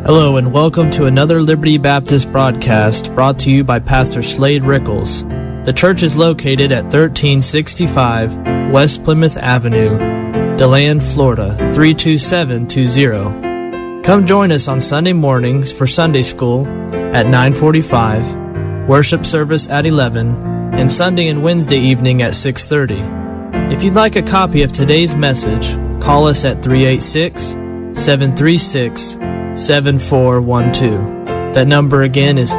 Hello and welcome to another Liberty Baptist broadcast brought to you by Pastor Slade Rickles. The church is located at 1365 West Plymouth Avenue, DeLand, Florida 32720. Come join us on Sunday mornings for Sunday school at 9:45, worship service at 11, and Sunday and Wednesday evening at 6:30. If you'd like a copy of today's message, call us at 386-736-7412. That number again is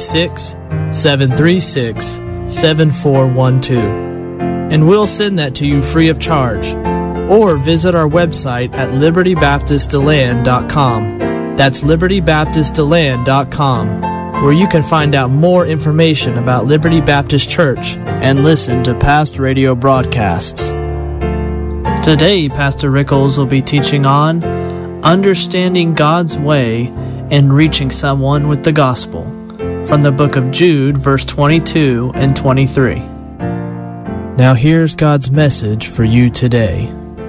386-736-7412. And we'll send that to you free of charge. Or visit our website at libertybaptistdeland.com. That's libertybaptistdeland.com, where you can find out more information about Liberty Baptist Church and listen to past radio broadcasts. Today, Pastor Rickles will be teaching on understanding God's way and reaching someone with the gospel, from the book of Jude, verse 22 and 23. Now here's God's message for you today.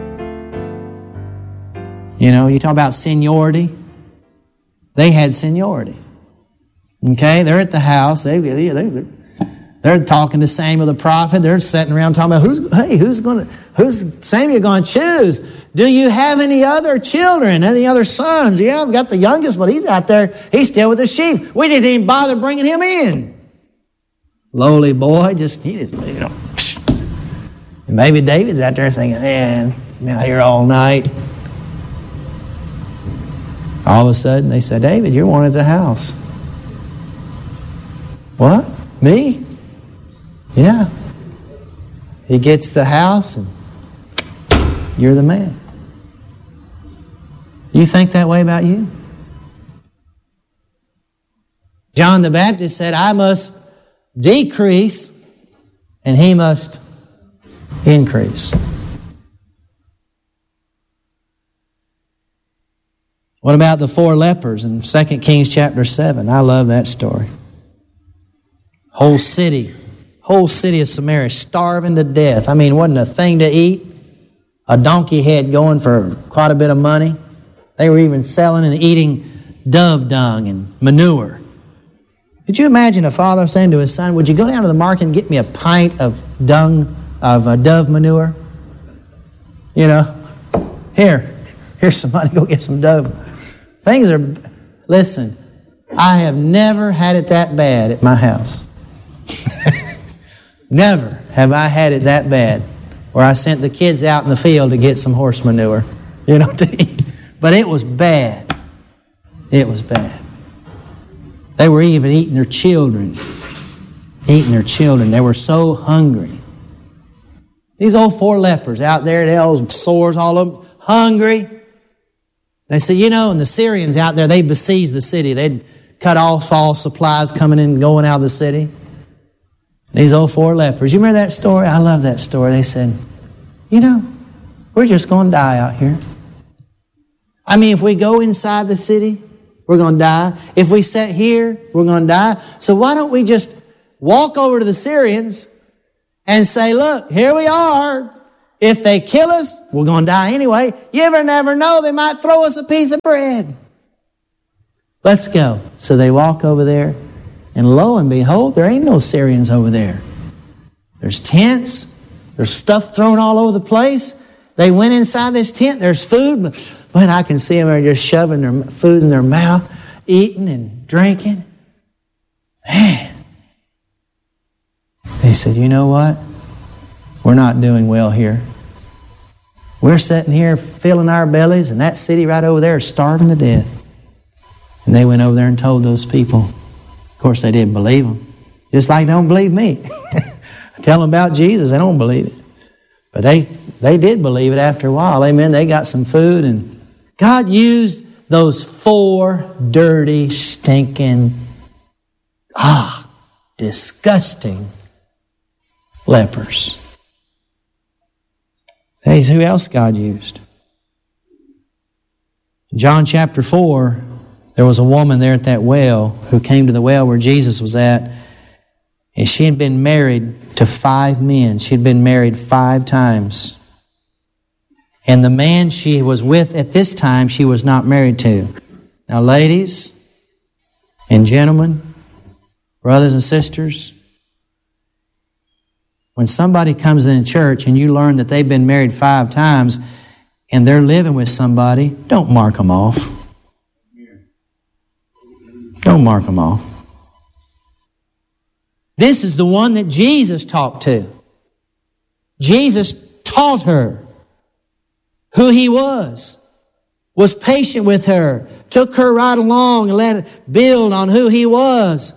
You know, you talk about seniority. They had seniority. Okay, they're at the house. They're talking to Samuel the prophet. They're sitting around talking about who's Samuel going to choose? Do you have any other children? Any other sons? Yeah, I've got the youngest, but he's out there. He's still with the sheep. We didn't even bother bringing him in. Lowly boy, And maybe David's out there thinking, man, I'm out here all night. All of a sudden, they said, David, you're one at the house. What? Me? Yeah. He gets the house and you're the man. You think that way about you? John the Baptist said, I must decrease and he must increase. What about the 4 lepers in 2 Kings chapter 7? I love that story. Whole city of Samaria starving to death. I mean, wasn't a thing to eat. A donkey head going for quite a bit of money. They were even selling and eating dove dung and manure. Could you imagine a father saying to his son, would you go down to the market and get me a pint of dung, of dove manure? You know, here's some money, go get some dove. Listen, I have never had it that bad at my house. Never have I had it that bad where I sent the kids out in the field to get some horse manure, to eat. But it was bad. It was bad. They were even eating their children. They were so hungry. These old 4 lepers out there, they all sores all of them, hungry. They said, and the Syrians out there, they besieged the city. They'd cut off all supplies coming in and going out of the city. These old 4 lepers. You remember that story? I love that story. They said, we're just going to die out here. I mean, if we go inside the city, we're going to die. If we sit here, we're going to die. So why don't we just walk over to the Syrians and say, look, here we are. If they kill us, we're going to die anyway. You ever never know, they might throw us a piece of bread. Let's go. So they walk over there, and lo and behold, there ain't no Syrians over there. There's tents. There's stuff thrown all over the place. They went inside this tent. There's food. But I can see them there just shoving their food in their mouth, eating and drinking. Man. They said, you know what? We're not doing well here. We're sitting here filling our bellies, and that city right over there is starving to death. And they went over there and told those people. Of course, they didn't believe them. Just like they don't believe me. Tell them about Jesus, they don't believe it. But they did believe it after a while. Amen. They got some food, and God used those 4 dirty, stinking, disgusting lepers. Hey, who else God used? John chapter 4, there was a woman there at that well who came to the well where Jesus was at, and she had been married to 5 men. She had been married 5 times. And the man she was with at this time, she was not married to. Now, ladies and gentlemen, brothers and sisters, when somebody comes in church and you learn that they've been married 5 times and they're living with somebody, don't mark them off. Don't mark them off. This is the one that Jesus talked to. Jesus taught her who He was patient with her, took her right along and let her build on who He was.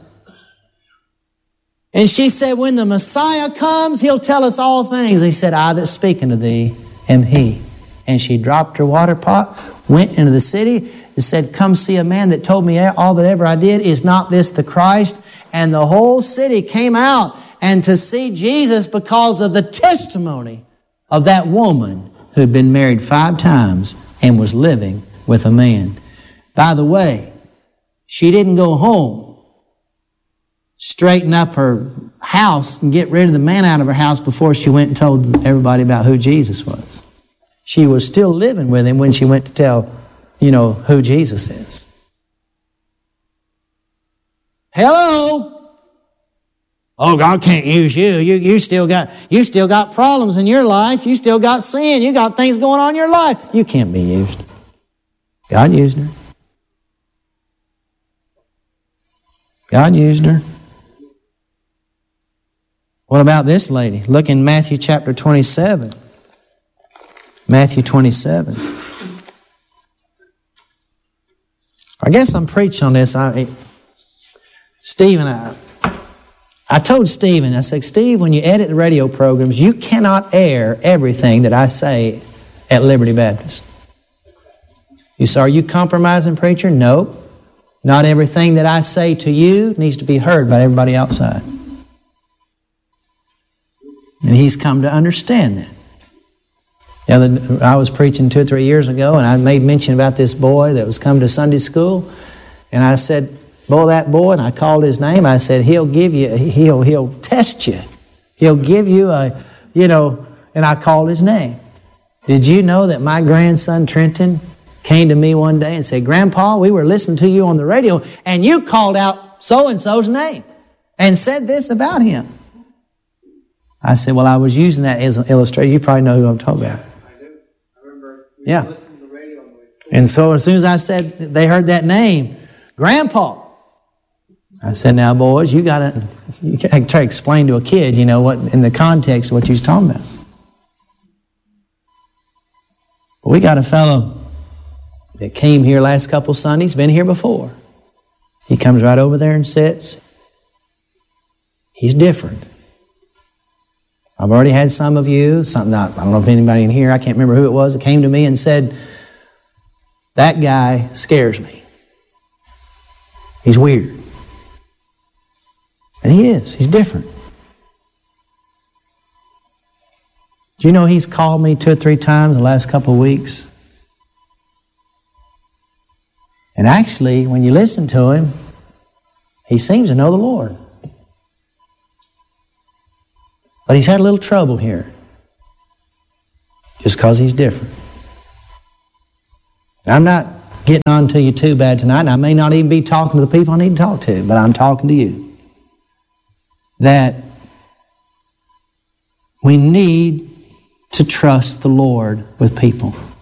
And she said, when the Messiah comes, He'll tell us all things. He said, I that speak unto thee am He. And she dropped her water pot, went into the city, and said, come see a man that told me all that ever I did. Is not this the Christ? And the whole city came out and to see Jesus because of the testimony of that woman who had been married 5 times and was living with a man. By the way, she didn't go home, straighten up her house and get rid of the man out of her house before she went and told everybody about who Jesus was. She was still living with him when she went to tell, who Jesus is. Hello? Oh, God can't use you. You still got problems in your life. You still got sin. You got things going on in your life. You can't be used. God used her. God used her. What about this lady? Look in Matthew chapter 27. Matthew 27. I guess I'm preaching on this. I told Stephen, I said, Steve, when you edit the radio programs, you cannot air everything that I say at Liberty Baptist. You say, are you compromising, preacher? Nope. Not everything that I say to you needs to be heard by everybody outside. And he's come to understand that. I was preaching 2 or 3 years ago, and I made mention about this boy that was come to Sunday school. And I said, that boy, and I called his name. I said, he'll test you. He'll give you and I called his name. Did you know that my grandson, Trenton, came to me one day and said, Grandpa, we were listening to you on the radio, and you called out so-and-so's name and said this about him. I said, well, I was using that as an illustration. You probably know who I'm talking about. I do. I remember listening to the radio on the way to school. And so as soon as I said, they heard that name, Grandpa. I said, now, boys, you got to try to explain to a kid, what in the context of what you was talking about. But we got a fellow that came here last couple Sundays, been here before. He comes right over there and sits. He's different. I've already had some of you, I don't know if anybody in here, I can't remember who it was, that came to me and said, that guy scares me. He's weird. And he is. He's different. Do you know he's called me 2 or 3 times the last couple of weeks? And actually, when you listen to him, he seems to know the Lord. But he's had a little trouble here. Just because he's different. I'm not getting on to you too bad tonight, and I may not even be talking to the people I need to talk to, but I'm talking to you. That we need to trust the Lord with people.